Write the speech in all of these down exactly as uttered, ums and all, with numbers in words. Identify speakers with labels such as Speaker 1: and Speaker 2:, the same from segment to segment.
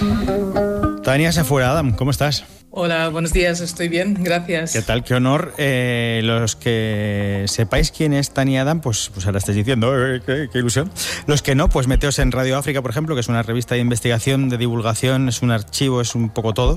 Speaker 1: Tania Safuera, Adam, ¿cómo estás?
Speaker 2: Hola, buenos días, estoy bien, gracias.
Speaker 1: ¿Qué tal? Qué honor. Eh, los que sepáis quién es Tania Adam, pues, pues ahora estáis diciendo, eh, qué, qué ilusión. Los que no, pues meteos en Radio África, por ejemplo, que es una revista de investigación, de divulgación, es un archivo, es un poco todo.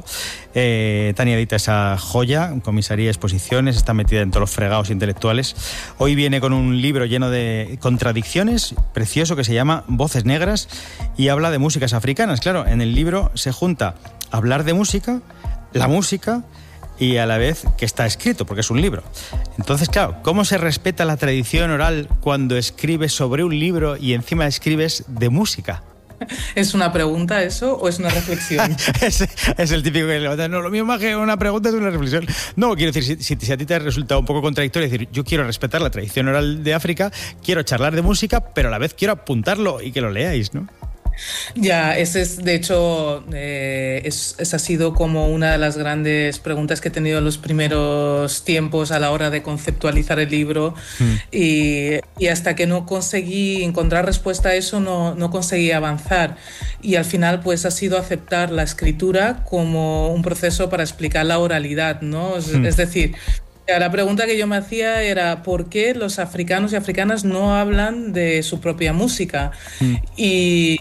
Speaker 1: Eh, Tania edita esa joya, comisaría, exposiciones, está metida en todos los fregados intelectuales. Hoy viene con un libro lleno de contradicciones, precioso, que se llama Voces Negras, y habla de músicas africanas. Claro, en el libro se junta hablar de música, la música y a la vez que está escrito, porque es un libro. Entonces, claro, ¿cómo se respeta la tradición oral cuando escribes sobre un libro y encima escribes de música?
Speaker 2: ¿Es una pregunta eso o es una reflexión?
Speaker 1: es, es el típico que levanta. No, lo mismo que una pregunta es una reflexión. No, quiero decir, si, si, si a ti te ha resultado un poco contradictorio decir, yo quiero respetar la tradición oral de África, quiero charlar de música, pero a la vez quiero apuntarlo y que lo leáis, ¿no?
Speaker 2: Ya, ese es, de hecho, eh, es, esa ha sido como una de las grandes preguntas que he tenido en los primeros tiempos a la hora de conceptualizar el libro. Mm. y, y hasta que no conseguí encontrar respuesta a eso, no, no conseguí avanzar. Y al final, pues, ha sido aceptar la escritura como un proceso para explicar la oralidad, ¿no? Es, mm. es decir... La pregunta que yo me hacía era ¿por qué los africanos y africanas no hablan de su propia música? Mm. Y,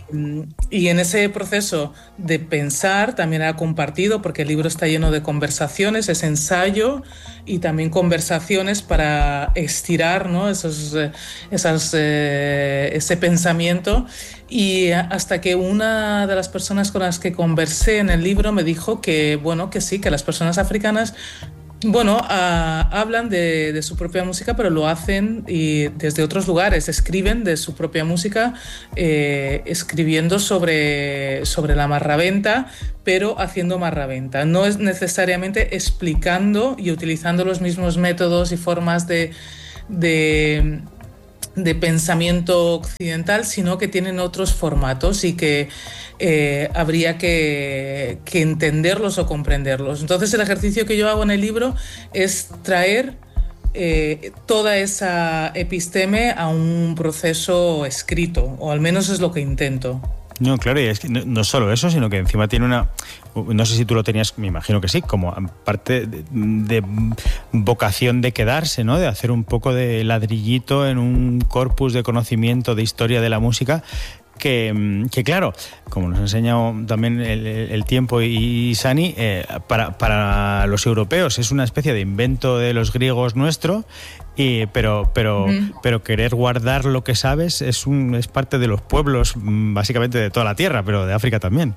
Speaker 2: y en ese proceso de pensar también era compartido, porque el libro está lleno de conversaciones, es ensayo y también conversaciones para estirar, ¿no? Esos, esas, eh, ese pensamiento. Y hasta que una de las personas con las que conversé en el libro me dijo que, bueno, que sí, que las personas africanas Bueno, uh, hablan de, de su propia música, pero lo hacen y desde otros lugares, escriben de su propia música, eh, escribiendo sobre, sobre la marraventa, pero haciendo marraventa. No es necesariamente explicando y utilizando los mismos métodos y formas de... de de pensamiento occidental, sino que tienen otros formatos y que eh, habría que, que entenderlos o comprenderlos. Entonces, el ejercicio que yo hago en el libro es traer eh, toda esa episteme a un proceso escrito, o al menos es lo que intento.
Speaker 1: No, claro, y es que no, no solo eso, sino que encima tiene una... No sé si tú lo tenías, me imagino que sí, como parte de, de vocación de quedarse, ¿no? De hacer un poco de ladrillito en un corpus de conocimiento de historia de la música que, que claro, como nos ha enseñado también el, el tiempo y Sani, eh, para, para los europeos es una especie de invento de los griegos nuestro, y, pero, pero, mm. pero querer guardar lo que sabes es, un, es parte de los pueblos, básicamente de toda la tierra, pero de África también.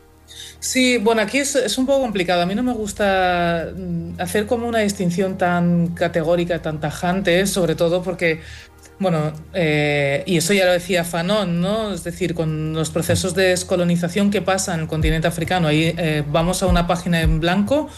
Speaker 2: Sí, bueno, aquí es, es un poco complicado. A mí no me gusta hacer como una distinción tan categórica, tan tajante, sobre todo porque, bueno, eh, y eso ya lo decía Fanon, ¿no? Es decir, con los procesos de descolonización que pasan en el continente africano, ahí eh, vamos a una página en blanco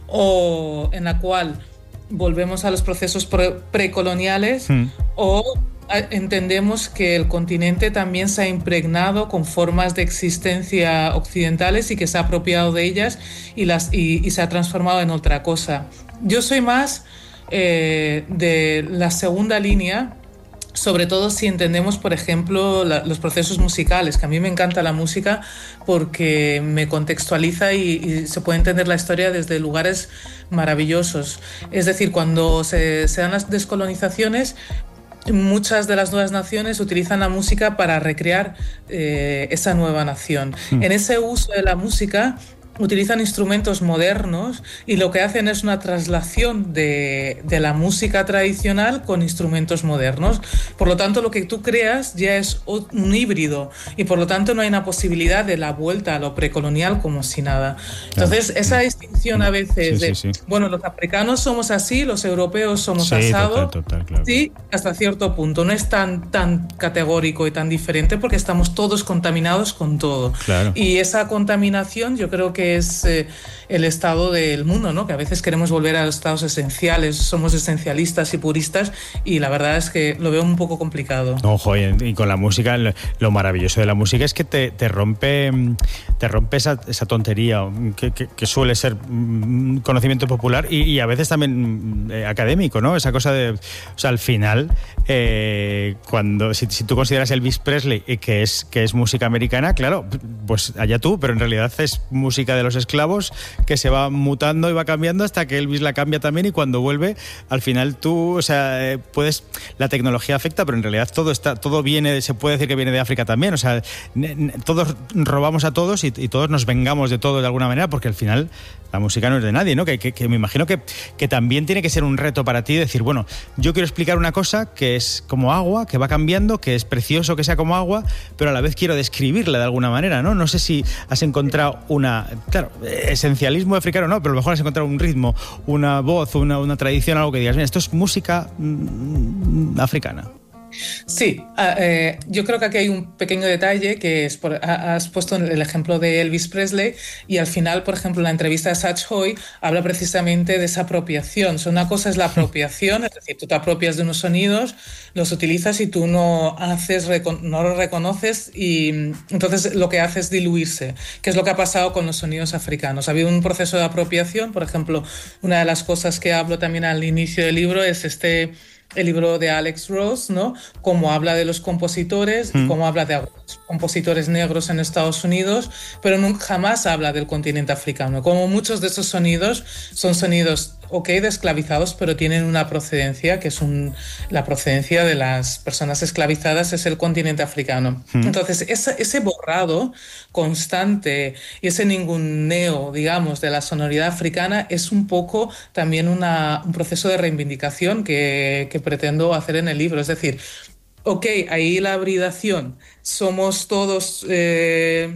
Speaker 2: o en la cual volvemos a los procesos pre- precoloniales mm. o entendemos que el continente también se ha impregnado con formas de existencia occidentales y que se ha apropiado de ellas y, las, y, y se ha transformado en otra cosa. Yo soy más eh, de la segunda línea, sobre todo si entendemos, por ejemplo, la, los procesos musicales, que a mí me encanta la música porque me contextualiza y, y se puede entender la historia desde lugares maravillosos. Es decir, cuando se, se dan las descolonizaciones, muchas de las nuevas naciones utilizan la música para recrear eh, esa nueva nación. Mm. En ese uso de la música utilizan instrumentos modernos y lo que hacen es una traslación de, de la música tradicional con instrumentos modernos. Por lo tanto, lo que tú creas ya es un híbrido y por lo tanto no hay una posibilidad de la vuelta a lo precolonial como si nada. Entonces, claro. Esa distinción a veces sí, de, sí, sí. bueno, los africanos somos así, los europeos somos sí, asado, total, total, claro. Sí, hasta cierto punto. No es tan, tan categórico y tan diferente porque estamos todos contaminados con todo. Claro. Y esa contaminación yo creo que es eh, el estado del mundo, ¿no? Que a veces queremos volver a los estados esenciales, somos esencialistas y puristas y la verdad es que lo veo un poco complicado.
Speaker 1: Ojo, y con la música, lo maravilloso de la música es que te, te rompe te rompe esa, esa tontería que, que, que suele ser mm, conocimiento popular y, y a veces también eh, académico, ¿no? Esa cosa de, o sea, al final, eh, cuando si, si tú consideras Elvis Presley eh, que es que es música americana, claro, pues allá tú, pero en realidad es música de los esclavos que se va mutando y va cambiando hasta que Elvis la cambia también, y cuando vuelve, al final tú, o sea, eh, puedes, la tecnología afecta, pero en realidad todo está, todo viene, se puede decir que viene de África también, o sea, todos robamos a todos y, y todos nos vengamos de todo de alguna manera, porque al final la música no es de nadie, ¿no? Que, que, que me imagino que, que también tiene que ser un reto para ti decir, bueno, yo quiero explicar una cosa que es como agua, que va cambiando, que es precioso que sea como agua, pero a la vez quiero describirla de alguna manera, ¿no? No sé si has encontrado una, claro, esencialismo africano, no, pero a lo mejor has encontrado un ritmo, una voz, una, una tradición, algo que digas, mira, esto es música mmm, africana.
Speaker 2: Sí, eh, yo creo que aquí hay un pequeño detalle que es, por, has puesto el ejemplo de Elvis Presley y al final, por ejemplo, en la entrevista de Satch Hoy habla precisamente de esa apropiación. O sea, una cosa es la apropiación, es decir, tú te apropias de unos sonidos, los utilizas y tú no haces, no los reconoces y entonces lo que hace es diluirse, que es lo que ha pasado con los sonidos africanos. Ha habido un proceso de apropiación, por ejemplo, una de las cosas que hablo también al inicio del libro es este... el libro de Alex Ross, ¿no? Cómo habla de los compositores, mm. cómo habla de los compositores negros en Estados Unidos, pero nunca jamás habla del continente africano. Como muchos de esos sonidos son sonidos, ok, de esclavizados, pero tienen una procedencia, que es un, la procedencia de las personas esclavizadas es el continente africano. Mm. Entonces, ese, ese borrado constante y ese ninguneo, digamos, de la sonoridad africana es un poco también una, un proceso de reivindicación que, que pretendo hacer en el libro. Es decir, ok, ahí la hibridación, somos todos, eh,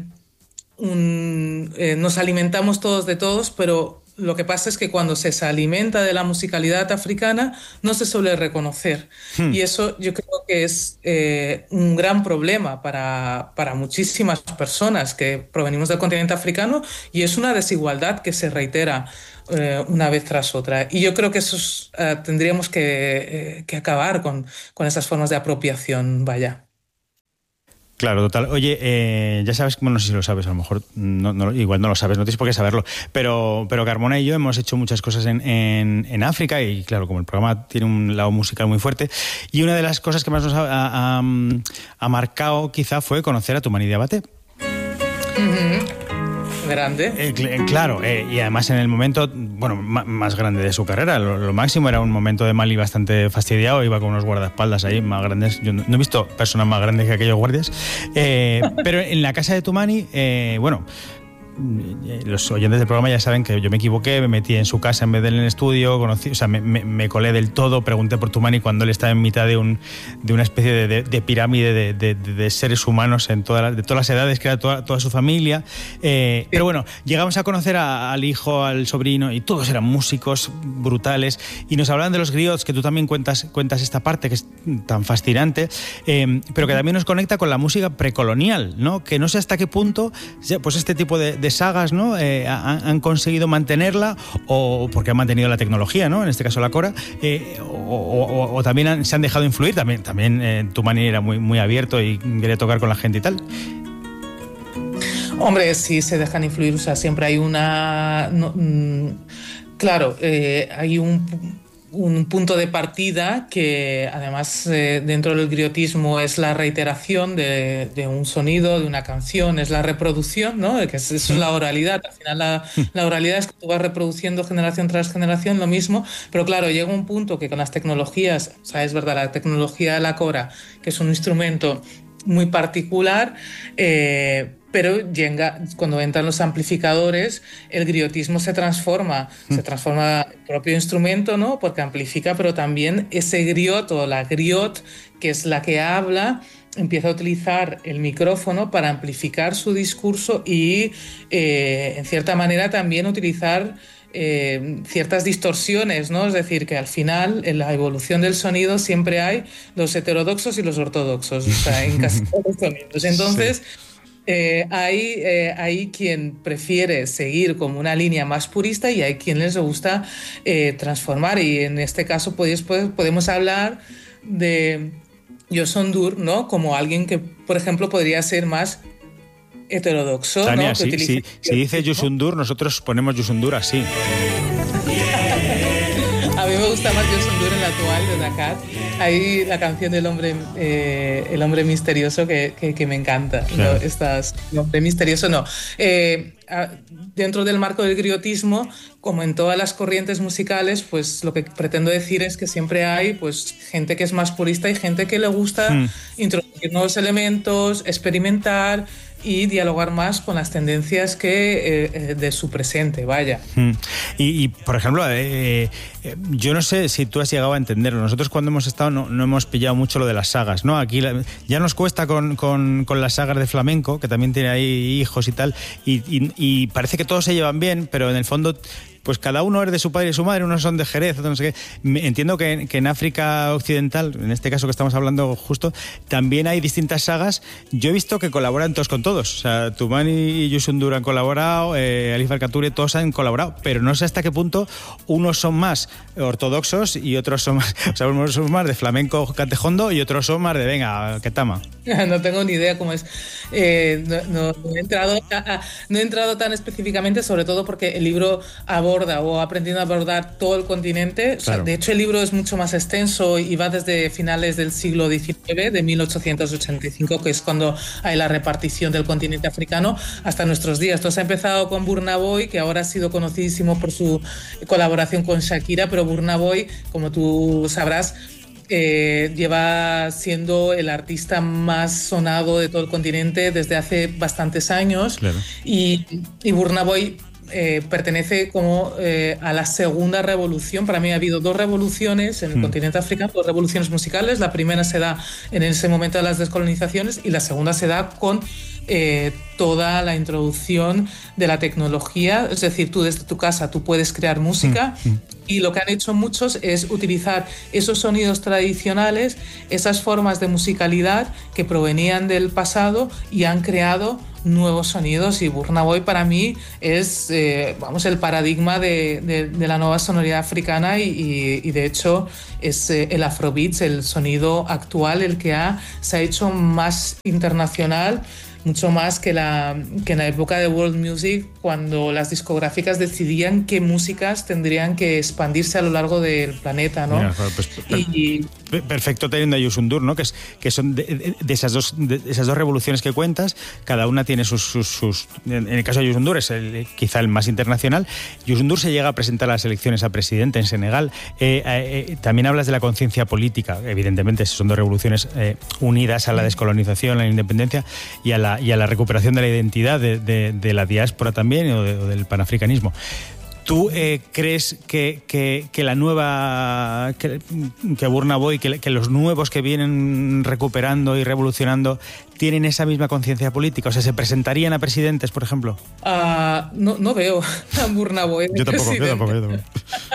Speaker 2: un, eh, nos alimentamos todos de todos, pero lo que pasa es que cuando se, se alimenta de la musicalidad africana no se suele reconocer. Hmm. Y eso yo creo que es eh, un gran problema para, para muchísimas personas que provenimos del continente africano y es una desigualdad que se reitera eh, una vez tras otra. Y yo creo que eso es, eh, tendríamos que, eh, que acabar con, con esas formas de apropiación, vaya.
Speaker 1: Claro, total. Oye, eh, ya sabes, bueno, no sé si lo sabes, a lo mejor no, no, igual no lo sabes, no tienes por qué saberlo, pero, pero Carmona y yo hemos hecho muchas cosas en, en, en África y claro, como el programa tiene un lado musical muy fuerte, y una de las cosas que más nos ha, ha, ha marcado quizá fue conocer a Toumani Diabaté.
Speaker 2: Uh-huh. Grande.
Speaker 1: Eh, cl- claro, eh, y además en el momento, bueno, m- más grande de su carrera, lo, lo máximo era un momento de Mali bastante fastidiado, iba con unos guardaespaldas ahí más grandes, yo no, no he visto personas más grandes que aquellos guardias, eh, pero en la casa de Toumani, eh, bueno, los oyentes del programa ya saben que yo me equivoqué, me metí en su casa en vez de en el estudio, conocí, o sea, me, me, me colé del todo, pregunté por Toumani cuando él estaba en mitad de, un, de una especie de, de, de pirámide de, de, de seres humanos en toda la, de todas las edades, que era toda, toda su familia. Eh, sí. Pero bueno, llegamos a conocer a, al hijo, al sobrino, y todos eran músicos brutales, y nos hablaban de los griots, que tú también cuentas, cuentas esta parte que es tan fascinante, eh, pero que también nos conecta con la música precolonial, ¿no? Que no sé hasta qué punto, pues este tipo de, de sagas, ¿no? Eh, han, han conseguido mantenerla, o porque han mantenido la tecnología, ¿no? En este caso la Cora, eh, o, o, o también han, se han dejado influir, también, también eh, Toumani era muy, muy abierto y quería tocar con la gente y tal.
Speaker 2: Hombre, sí se dejan influir, o sea, siempre hay una... No, mm, claro, eh, hay un... un punto de partida que además eh, dentro del griotismo es la reiteración de, de un sonido, de una canción, es la reproducción, ¿no? Que es, eso es la oralidad. Al final la, la oralidad es que tú vas reproduciendo generación tras generación lo mismo, pero claro, llega un punto que con las tecnologías, o sea, es verdad, la tecnología de la Cora, que es un instrumento muy particular, eh, pero llega, cuando entran los amplificadores, el griotismo se transforma, mm. se transforma el propio instrumento, ¿no? Porque amplifica, pero también ese griot o la griot, que es la que habla, empieza a utilizar el micrófono para amplificar su discurso y, eh, en cierta manera, también utilizar Eh, ciertas distorsiones, ¿no? Es decir, que al final en la evolución del sonido siempre hay los heterodoxos y los ortodoxos, o sea, en casi todos los sonidos. Entonces, sí. eh, hay, eh, hay quien prefiere seguir como una línea más purista y hay quien les gusta eh, transformar, y en este caso pues, pues, podemos hablar de Youssou N'Dour, ¿no? Como alguien que, por ejemplo, podría ser más heterodoxo.
Speaker 1: Tania,
Speaker 2: ¿no?
Speaker 1: sí,
Speaker 2: que
Speaker 1: sí. Si dice Yusundur, nosotros ponemos Yusundur así.
Speaker 2: A mí me gusta más Yusundur en la actual de Dakar. Hay la canción del hombre, eh, el hombre misterioso que, que, que me encanta. Claro. ¿No? Estas, el hombre misterioso no. Eh, a, dentro del marco del griotismo, como en todas las corrientes musicales, pues lo que pretendo decir es que siempre hay pues gente que es más purista y gente que le gusta mm. introducir nuevos elementos, experimentar y dialogar más con las tendencias que eh, de su presente, vaya.
Speaker 1: Mm. Y, y, por ejemplo, eh, eh, yo no sé si tú has llegado a entenderlo. Nosotros cuando hemos estado no, no hemos pillado mucho lo de las sagas, ¿no? Aquí la, ya nos cuesta con, con, con las sagas de flamenco, que también tiene ahí hijos y tal, y, y, y parece que todos se llevan bien, pero en el fondo pues cada uno es de su padre y su madre, unos son de Jerez, otros no sé qué. Entiendo que, que en África Occidental, en este caso que estamos hablando justo, también hay distintas sagas. Yo he visto que colaboran todos con todos. O sea, Toumani y Yusundur han colaborado, eh, Alif Al-Khatori, todos han colaborado, pero no sé hasta qué punto unos son más ortodoxos y otros son más, o sea, unos son más de flamenco cantejondo y otros son más de venga, que tama.
Speaker 2: No tengo ni idea cómo es. Eh, no, no, no, he entrado, no he entrado tan específicamente, sobre todo porque el libro aborda o aprendiendo a abordar todo el continente. O sea, claro. De hecho, el libro es mucho más extenso y va desde finales del siglo diecinueve, de mil ochocientos ochenta y cinco, que es cuando hay la repartición del continente africano, hasta nuestros días. Entonces ha empezado con Burna Boy, que ahora ha sido conocidísimo por su colaboración con Shakira, pero Burna Boy, como tú sabrás, Eh, lleva siendo el artista más sonado de todo el continente desde hace bastantes años. Claro. y, y Burna Boy eh, pertenece como eh, a la segunda revolución. Para mí ha habido dos revoluciones en el mm. continente africano, dos revoluciones musicales. La primera se da en ese momento de las descolonizaciones y la segunda se da con Eh, toda la introducción de la tecnología, es decir, tú desde tu casa tú puedes crear música mm, mm. y lo que han hecho muchos es utilizar esos sonidos tradicionales, esas formas de musicalidad que provenían del pasado y han creado nuevos sonidos, y Burna Boy para mí es eh, vamos, el paradigma de, de, de la nueva sonoridad africana y, y, y de hecho es eh, el afrobeats, el sonido actual, el que ha, se ha hecho más internacional, mucho más que, la, que en la época de World Music, cuando las discográficas decidían qué músicas tendrían que expandirse a lo largo del planeta, ¿no? Mira, pues, per,
Speaker 1: y, perfecto teniendo a Yusundur, ¿no? Que, es, que son de, de, esas dos, de esas dos revoluciones que cuentas, cada una tiene sus... sus, sus en el caso de Yusundur es el, quizá el más internacional. Yusundur se llega a presentar a las elecciones a presidente en Senegal. Eh, eh, también hablas de la conciencia política. Evidentemente son dos revoluciones eh, unidas a la descolonización, a la independencia y a la y a la recuperación de la identidad de, de, de la diáspora también o, de, o del panafricanismo. ¿Tú eh, crees que, que, que la nueva, que, que Burna Boy, que, que los nuevos que vienen recuperando y revolucionando tienen esa misma conciencia política? O sea, ¿se presentarían a presidentes, por ejemplo?
Speaker 2: Uh, no, no veo a Burna Boy.
Speaker 1: Yo tampoco, yo tampoco, yo tampoco.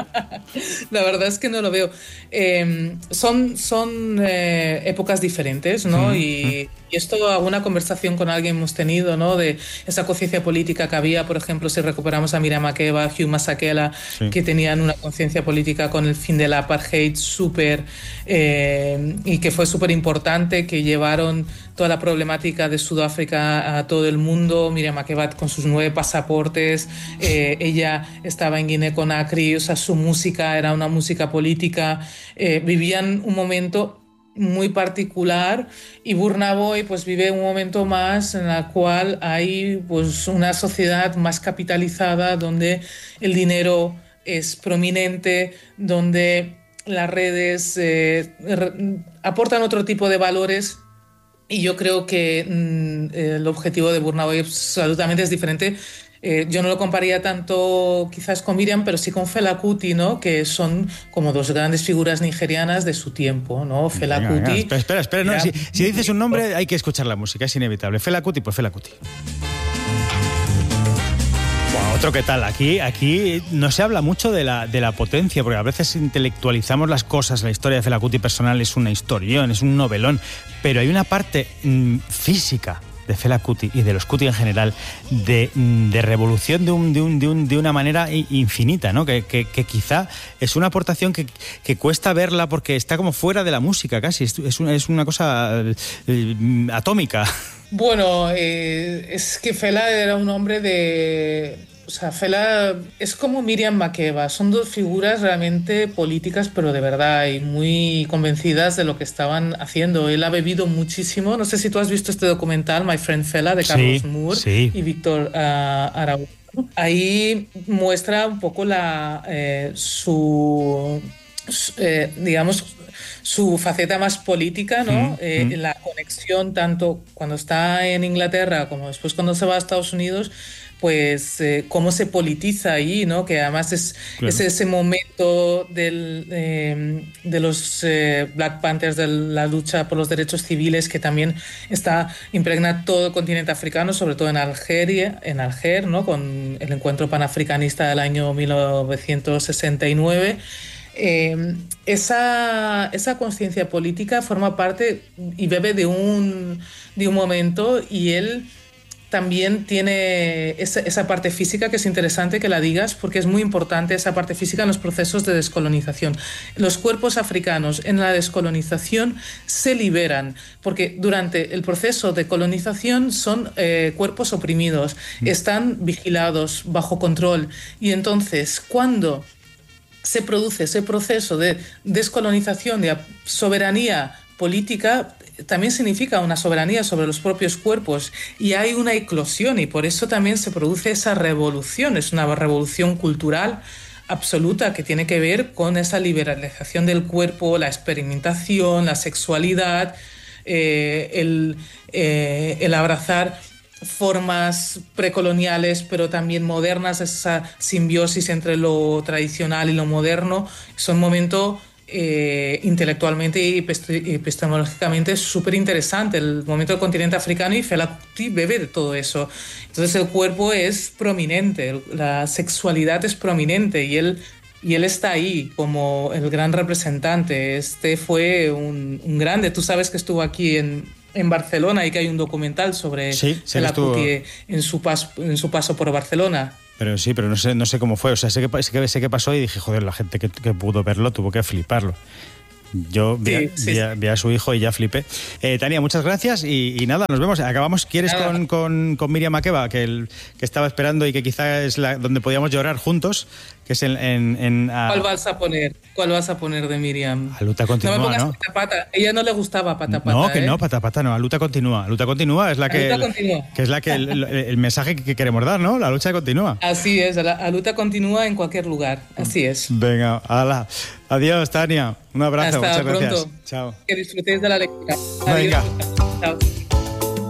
Speaker 2: La verdad es que no lo veo. Eh, son son eh, épocas diferentes, ¿no? Mm, y, mm. y esto, alguna conversación con alguien hemos tenido, ¿no? De esa conciencia política que había, por ejemplo, si recuperamos a Miriam Makeba, Hugh Masekela, sí. que tenían una conciencia política con el fin del apartheid súper eh, y que fue súper importante, que llevaron toda la problemática de Sudáfrica a todo el mundo. Miriam Makeba con sus nueve pasaportes, eh, ella estaba en Guinea-Conakry, o sea, su música era una música política, eh, vivían un momento muy particular, y Burna Boy pues vive un momento más en el cual hay pues una sociedad más capitalizada, donde el dinero es prominente, donde las redes eh, aportan otro tipo de valores. Y yo creo que mmm, el objetivo de Burna Boy absolutamente es diferente. Eh, yo no lo compararía tanto quizás con Miriam, pero sí con Fela Kuti, ¿no? Que son como dos grandes figuras nigerianas de su tiempo, ¿no? Fela venga, Kuti...
Speaker 1: Venga, espera, espera, no, si, si dices un nombre hay que escuchar la música, es inevitable. Fela Kuti, pues Fela Kuti. Wow, otro que tal, aquí, aquí no se habla mucho de la, de la potencia, porque a veces intelectualizamos las cosas. La historia de Fela Kuti personal es una historión, es un novelón, pero hay una parte mmm, física de Fela Kuti y de los Kuti en general, de, de revolución de, un, de, un, de, un, de una manera infinita, ¿no? Que, que, que quizá es una aportación que, que cuesta verla porque está como fuera de la música casi, es, es, una, es una cosa eh, atómica.
Speaker 2: Bueno, eh, es que Fela era un hombre de... O sea, Fela es como Miriam Makeba, son dos figuras realmente políticas, pero de verdad, y muy convencidas de lo que estaban haciendo. Él ha bebido muchísimo. No sé si tú has visto este documental, My Friend Fela, de Carlos
Speaker 1: sí,
Speaker 2: Moore
Speaker 1: sí.
Speaker 2: y Víctor uh, Araújo. Ahí muestra un poco la eh, su, su eh, digamos, su faceta más política, ¿no? Mm, eh, mm. La conexión tanto cuando está en Inglaterra como después cuando se va a Estados Unidos, pues eh, cómo se politiza ahí, ¿no? Que además es, claro. es ese momento del, eh, de los eh, Black Panthers, de la lucha por los derechos civiles, que también está impregna todo el continente africano, sobre todo en Algeria, en Alger, ¿no? Con el encuentro panafricanista del año mil novecientos sesenta y nueve. Eh, esa, esa conciencia política forma parte y bebe de un, de un momento, y él también tiene esa, esa parte física que es interesante que la digas, porque es muy importante esa parte física en los procesos de descolonización. Los cuerpos africanos en la descolonización se liberan, porque durante el proceso de colonización son eh, cuerpos oprimidos, están vigilados, bajo control, y entonces cuando se produce ese proceso de descolonización, de soberanía política, también significa una soberanía sobre los propios cuerpos, y hay una eclosión, y por eso también se produce esa revolución. Es una revolución cultural absoluta que tiene que ver con esa liberalización del cuerpo, la experimentación, la sexualidad, eh, el, eh, el abrazar formas precoloniales pero también modernas, esa simbiosis entre lo tradicional y lo moderno. Es un momento eh, intelectualmente y epistemológicamente súper interesante, el momento del continente africano, y Fela Kuti bebe de todo eso. Entonces el cuerpo es prominente, la sexualidad es prominente, y él Y él está ahí como el gran representante. Este fue un, un grande. Tú sabes que estuvo aquí en, en Barcelona y que hay un documental sobre
Speaker 1: sí,
Speaker 2: Fela Kuti en su paso, en su paso por Barcelona.
Speaker 1: Pero sí, pero no sé, no sé cómo fue. O sea, sé que, sé que, sé que pasó y dije, joder, la gente que, que pudo verlo tuvo que fliparlo. Yo vi, sí, sí, vi, a, vi a su hijo y ya flipé. Eh, Tania, muchas gracias y, y nada, nos vemos. Acabamos, ¿quieres con, con, con Miriam Makeba, que, el, que estaba esperando y que quizá es la, donde podíamos llorar juntos? Que es en, en, en a...
Speaker 2: ¿Cuál vas a poner? ¿Cuál vas a poner de Miriam?
Speaker 1: A Luta Continúa,
Speaker 2: no me pongas
Speaker 1: ¿no?
Speaker 2: Pata Pata. Ella no le gustaba Pata Pata.
Speaker 1: No, que
Speaker 2: ¿eh?
Speaker 1: no, Pata Pata no. A Luta Continúa. A Luta Continúa es la que,
Speaker 2: a Luta Continúa.
Speaker 1: que es la que el, el, el mensaje que queremos dar, ¿no? La lucha continúa.
Speaker 2: Así es, a, la, a Luta Continúa en cualquier lugar. Así es.
Speaker 1: Venga, hala. Adiós, Tania. Un abrazo.
Speaker 2: Hasta
Speaker 1: Muchas
Speaker 2: pronto.
Speaker 1: gracias. Chao.
Speaker 2: Que disfrutéis de la lectura.
Speaker 1: Venga.
Speaker 2: Adiós. Chao.